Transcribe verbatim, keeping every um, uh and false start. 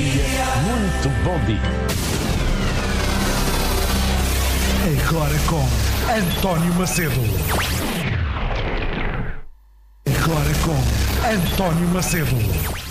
dia, muito bom dia. Agora com António Macedo. Agora com António Macedo.